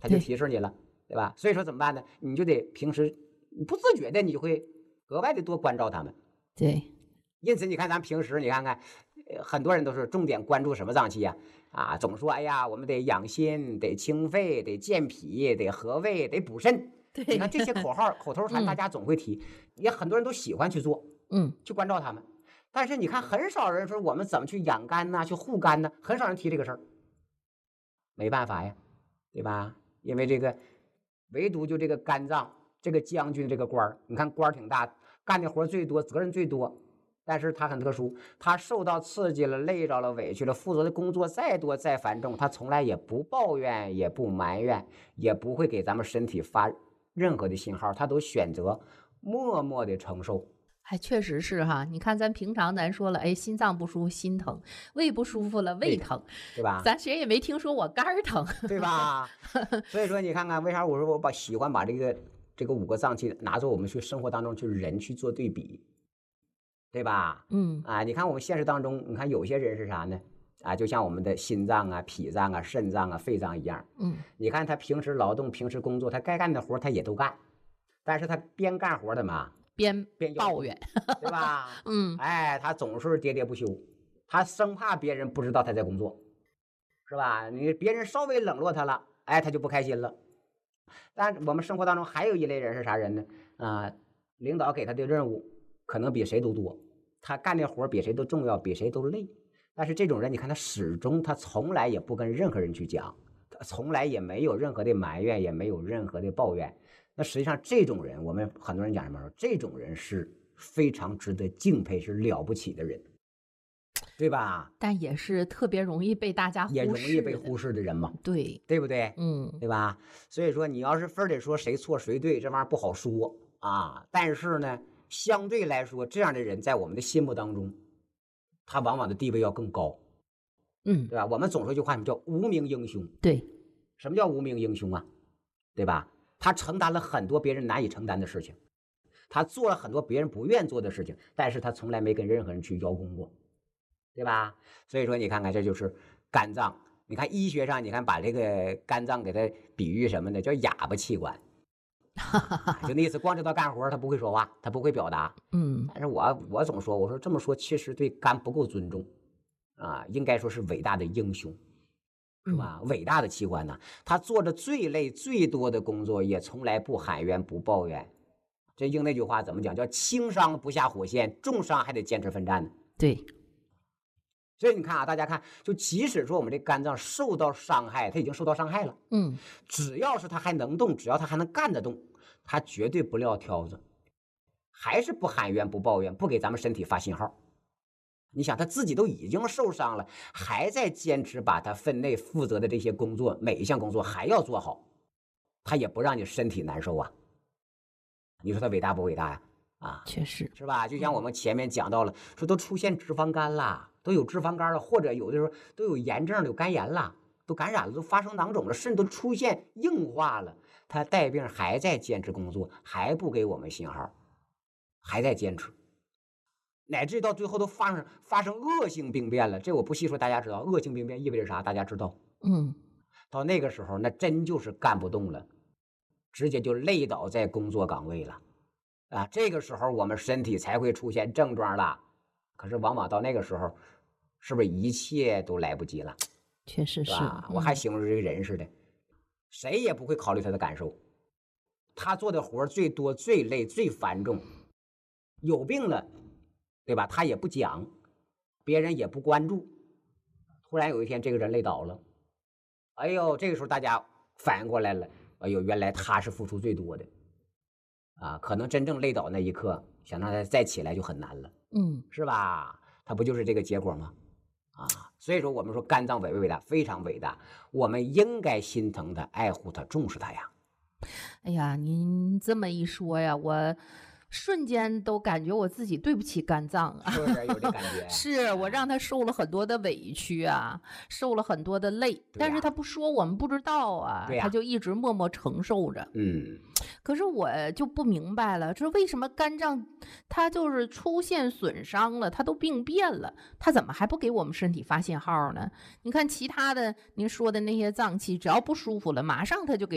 他就提示你了，对吧？所以说怎么办呢？你就得平时不自觉的，你就会格外的多关照他们。 对， 因此，你看咱平时，你看看，很多人都是重点关注什么脏器呀？总说哎呀，我们得养心，得清肺，得健脾，得和胃，得补肾。你看这些口号、口头禅，大家总会提，也很多人都喜欢去做，去关照他们。但是你看，很少人说我们怎么去养肝呐，去护肝呐，很少人提这个事儿。没办法呀，对吧？因为这个，唯独就这个肝脏，这个将军这个官儿，你看官儿挺大，干的活最多，责任最多。但是他很特殊，他受到刺激了，累着了，委屈了，负责的工作再多再繁重，他从来也不抱怨，也不埋怨，也不会给咱们身体发任何的信号，他都选择默默的承受。 还确实是哈，你看咱平常咱说了，哎，心脏不舒服心疼，胃不舒服了胃疼， 对吧？ 咱谁也没听说我肝儿疼， 对吧？所以说你看看，为啥我说我喜欢把这个5个脏器拿作我们去生活当中去人去做对比，对吧？你看我们现实当中，你看有些人是啥呢？就像我们的心脏啊、脾脏啊、肾脏啊、肺脏一样。你看他平时劳动、平时工作，他该干的活他也都干，但是他边干活的嘛，边抱怨， 对吧？他总是喋喋不休，他生怕别人不知道他在工作，是吧？你别人稍微冷落他了，他就不开心了。但我们生活当中还有一类人是啥人呢？领导给他的任务可能比谁都多，他干的活比谁都重要，比谁都累。但是这种人，你看他始终他从来也不跟任何人去讲，他从来也没有任何的埋怨，也没有任何的抱怨。那实际上这种人，我们很多人讲什么？这种人是非常值得敬佩，是了不起的人，对吧？ 但也是特别容易被大家忽视， 也容易被忽视的人嘛， 对不对？对吧？所以说你要是非得说谁错谁对，这玩意儿不好说啊。但是呢，相对来说，这样的人在我们的心目当中，他往往的地位要更高，对吧？我们总说一句话，什么叫无名英雄？ 对， 什么叫无名英雄啊？对吧？他承担了很多别人难以承担的事情，他做了很多别人不愿做的事情，但是他从来没跟任何人去邀功过，对吧？所以说你看看，这就是肝脏。你看医学上，你看把这个肝脏给它比喻什么呢？叫哑巴器官。就那意思，光知道干活，他不会说话，他不会表达。但是我总说，我说这么说其实对肝不够尊重应该说是伟大的英雄，是吧？伟大的器官呢，他做着最累最多的工作，也从来不喊冤不抱怨。这应那句话怎么讲？叫轻伤不下火线，重伤还得坚持奋战呢。 对。 所以你看大家看，就即使说我们这肝脏受到伤害，它已经受到伤害了，只要是它还能动，只要它还能干得动，它绝对不撂挑子，还是不喊冤不抱怨，不给咱们身体发信号。你想他自己都已经受伤了，还在坚持把他分内负责的这些工作，每一项工作还要做好，他也不让你身体难受啊。你说他伟大不伟大呀？ 确实是吧？就像我们前面讲到了，说都出现脂肪肝了，都有脂肪肝了，或者有的时候都有炎症，有肝炎了，都感染了，都发生囊肿了，甚至都出现硬化了，他带病还在坚持工作，还不给我们信号，还在坚持，乃至到最后都发生恶性病变了。这我不细说，大家知道恶性病变意味着啥？大家知道？到那个时候，那真就是干不动了，直接就累倒在工作岗位了。这个时候我们身体才会出现症状了，可是往往到那个时候，是不是一切都来不及了？ 确实是。 我还形容这个人似的，谁也不会考虑他的感受，他做的活最多、最累、最繁重，有病了，对吧？他也不讲，别人也不关注。突然有一天，这个人累倒了，哎呦，这个时候大家反应过来了，哎呦，原来他是付出最多的。可能真正累倒那一刻，想让他再起来就很难了，是吧？他不就是这个结果吗？所以说我们说肝脏伟不伟大？非常伟大，我们应该心疼他、爱护他、重视他呀。 哎呀，您这么一说呀，我瞬间都感觉我自己对不起肝脏啊， 是不是有这感觉？ 是我让他受了很多的委屈啊，受了很多的累，但是他不说，我们不知道啊，他就一直默默承受着。可是我就不明白了，这为什么肝脏它就是出现损伤了，它都病变了，它怎么还不给我们身体发信号呢？你看其他的您说的那些脏器，只要不舒服了，马上它就给